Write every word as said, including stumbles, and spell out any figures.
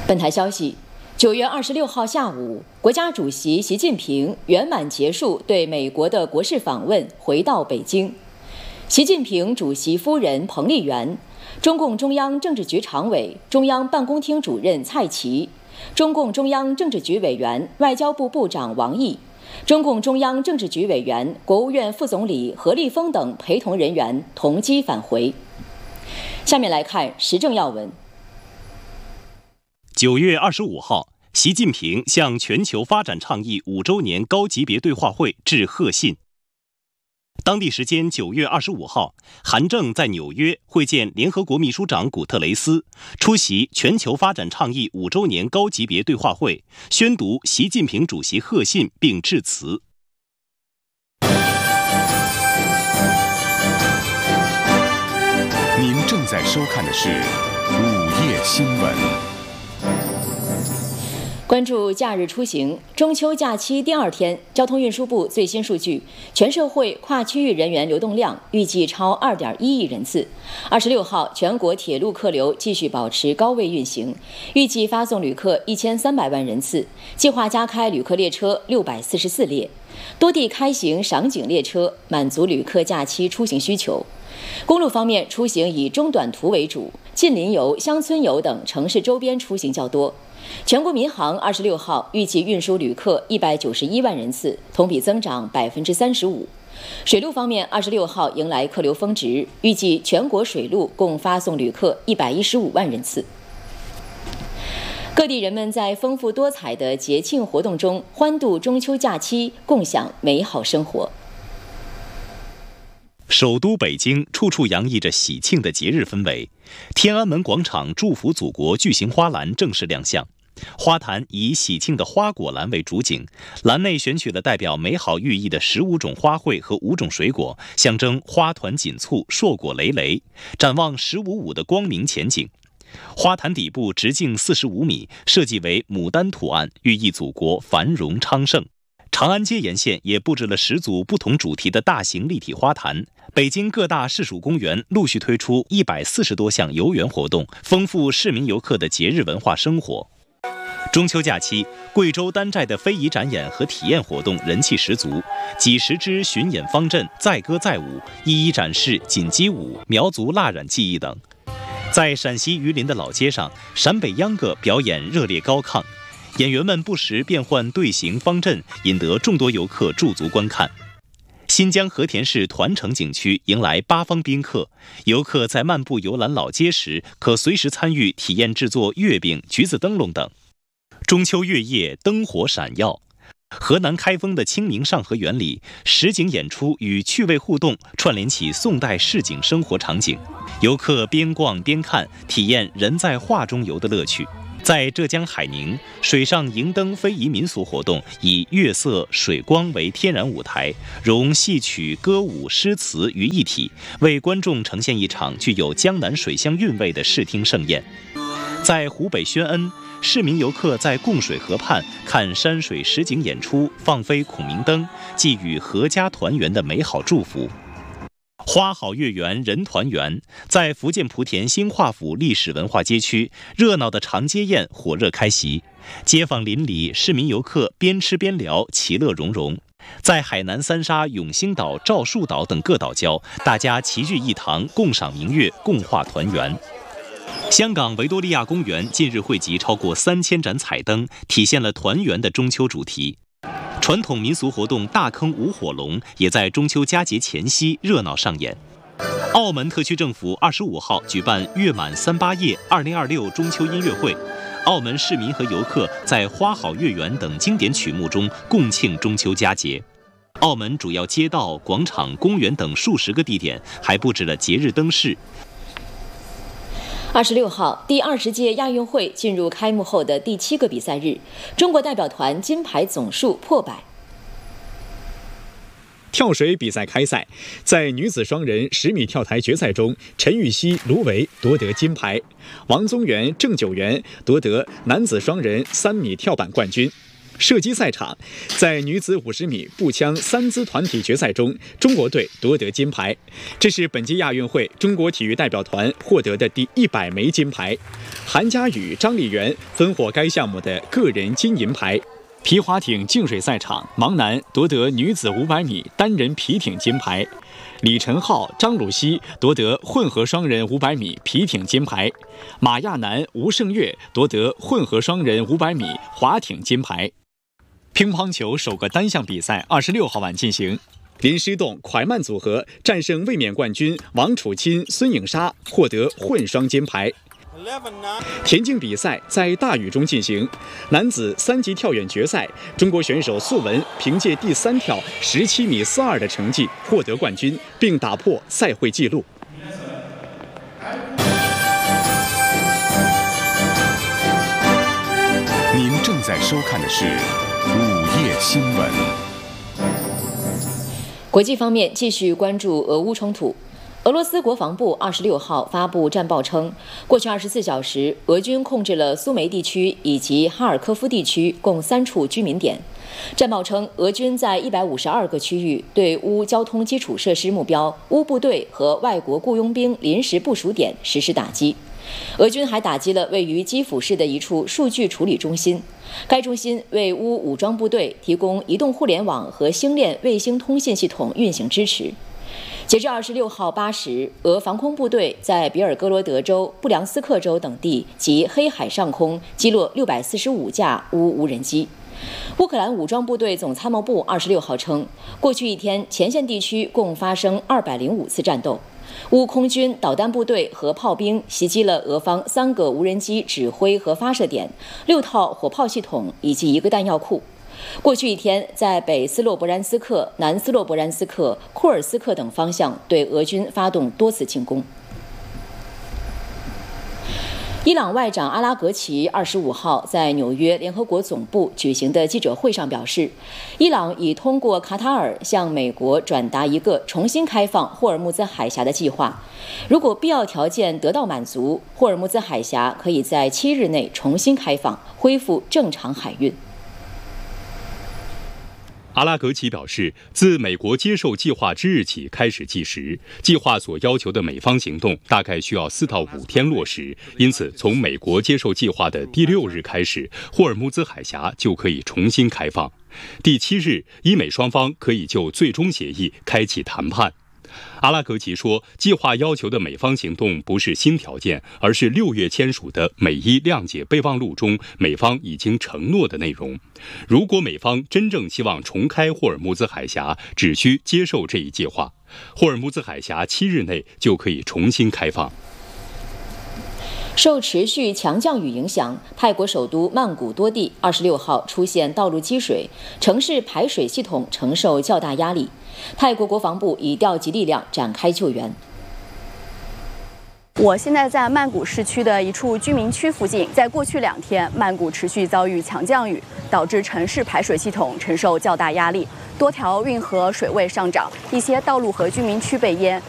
本台消息，九月二十六号下午，国家主席习近平圆满结束对美国的国事访问，回到北京。习近平主席夫人彭丽媛、中共中央政治局常委、中央办公厅主任蔡奇、中共中央政治局委员、外交部部长王毅、中共中央政治局委员、国务院副总理何立峰等陪同人员同机返回。下面来看时政要闻。 九月二十五号，习近平向全球发展倡议五周年高级别对话会致贺信。当地时间九月二十五号，韩正在纽约会见联合国秘书长古特雷斯，出席全球发展倡议五周年高级别对话会，宣读习近平主席贺信并致辞。 您正在收看的是午夜新闻。 关注假日出行，中秋假期第二天，交通运输部最新数据，全社会跨区域人员流动量预计超 二点一亿人次。二十六号，全国铁路客流继续保持高位运行，预计发送旅客一千三百万人次，计划加开旅客列车六百四十四列，多地开行赏景列车，满足旅客假期出行需求。公路方面，出行以中短途为主，近邻游、乡村游等城市周边出行较多。全国民航二十六号预计运输旅客一百九十一万人次，同比增长百分之三十五。水路方面，二十六号迎来客流峰值，预计全国水路共发送旅客一百一十五万人次。各地人们在丰富多彩的节庆活动中欢度中秋假期，共享美好生活。 首都北京处处洋溢着喜庆的节日氛围，天安门广场祝福祖国巨型花篮正式亮相。花坛以喜庆的花果篮为主景，篮内选取了代表美好寓意的十五种花卉和五种水果，象征花团锦簇、硕果累累，展望十五五的光明前景。花坛底部直径四十五米，设计为牡丹图案，寓意祖国繁荣昌盛。长安街沿线也布置了十组不同主题的大型立体花坛。北京各大市属公园陆续推出一百四十多项游园活动，丰富市民游客的节日文化生活。中秋假期，贵州丹寨的非遗展演和体验活动人气十足，几十支巡演方阵载歌载舞，一一展示锦鸡舞、苗族蜡染技艺等。在陕西榆林的老街上，陕北秧歌表演热烈高亢，演员们不时变换队形方阵，引得众多游客驻足观看。新疆和田市团城景区迎来八方宾客，游客在漫步游览老街时，可随时参与体验制作月饼、橘子灯笼等。中秋月夜灯火闪耀，河南开封的清明上河园里，实景演出与趣味互动串联起宋代市井生活场景，游客边逛边看，体验人在画中游的乐趣。在浙江海宁，水上迎灯非遗民俗活动以月色、水光为天然舞台，融戏曲、歌舞、诗词于一体，为观众呈现一场具有江南水乡韵味的视听盛宴。在湖北宣恩，市民游客在供水河畔看山水实景演出，放飞孔明灯，寄予阖家团圆的美好祝福。花好月圆人团圆，在福建莆田新化府历史文化街区，热闹的长街宴火热开席，街坊邻里、市民游客边吃边聊，其乐融融。在海南三沙、永兴岛、赵树岛等各岛礁，大家齐聚一堂，共赏明月，共话团圆。香港维多利亚公园近日汇集超过三千盏彩灯，体现了团圆的中秋主题。传统民俗活动大坑舞火龙也在中秋佳节前夕热闹上演。澳门特区政府二十五号举办月满三八夜二零二六中秋音乐会，澳门市民和游客在花好月圆等经典曲目中共庆中秋佳节。澳门主要街道、广场、公园等数十个地点还布置了节日灯饰。 二十六号，第二十届亚运会进入开幕后的第七个比赛日，中国代表团金牌总数破百。 跳水比赛开赛，在女子双人十米跳台决赛中，陈芋汐、卢维夺得金牌，王宗源、郑九元夺得男子双人三米跳板冠军。 射击赛场，在女子五十米步枪三姿团体决赛中，中国队夺得金牌。这是本届亚运会中国体育代表团获得的第一百枚金牌。韩佳宇、张丽媛分获该项目的个人金银牌。皮划艇净水赛场，盲男夺得女子五百米单人皮艇金牌。李晨浩、张鲁熙夺得混合双人五百米皮艇金牌，马亚男、吴胜月夺得混合双人五百米划艇金牌。乒乓球首个单项比赛二十六号晚进行，林诗栋快慢组合战胜卫冕冠军王楚钦、孙颖莎，获得混双金牌。田径比赛在大雨中进行，男子三级跳远决赛，中国选手素文凭借第三跳十七米四二的成绩获得冠军，并打破赛会纪录。 您正在收看的是午夜新闻。 国际方面，继续关注俄乌冲突。俄罗斯国防部二十六号发布战报称，过去二十四小时，俄军控制了苏梅地区以及哈尔科夫地区共三处居民点。战报称，俄军在一百五十二个区域对乌交通基础设施目标、乌部队和外国雇佣兵临时部署点实施打击。俄军还打击了位于基辅市的一处数据处理中心，该中心为乌武装部队提供移动互联网和星链卫星通信系统运行支持。截至二十六号八时，俄防空部队在比尔哥罗德州、布良斯克州等地及黑海上空击落六百四十五架乌无人机。乌克兰武装部队总参谋部二十六号称，过去一天前线地区共发生二百零五次战斗。乌空军导弹部队和炮兵袭击了俄方三个无人机指挥和发射点、六套火炮系统以及一个弹药库。过去一天，在北斯洛伯然斯克、南斯洛伯然斯克、库尔斯克等方向对俄军发动多次进攻。伊朗外长阿拉格齐二十五号在纽约联合国总部举行的记者会上表示，伊朗已通过卡塔尔向美国转达一个重新开放霍尔木兹海峡的计划。如果必要条件得到满足，霍尔木兹海峡可以在七日内重新开放，恢复正常海运。 阿拉格齐表示，自美国接受计划之日起开始计时，计划所要求的美方行动大概需要四到五天落实，因此从美国接受计划的第六日开始，霍尔木兹海峡就可以重新开放。第七日，伊美双方可以就最终协议开启谈判。阿拉格齐说，计划要求的美方行动不是新条件，而是六月签署的美伊谅解备忘录中美方已经承诺的内容。如果美方真正希望重开霍尔木兹海峡，只需接受这一计划，霍尔木兹海峡七日内就可以重新开放。 受持续强降雨影响，泰国首都曼谷多地二十六号出现道路积水，城市排水系统承受较大压力。泰国国防部已调集力量展开救援。 我现在在曼谷市区的一处居民区附近，在过去两天，曼谷持续遭遇强降雨，导致城市排水系统承受较大压力，多条运河水位上涨，一些道路和居民区被淹，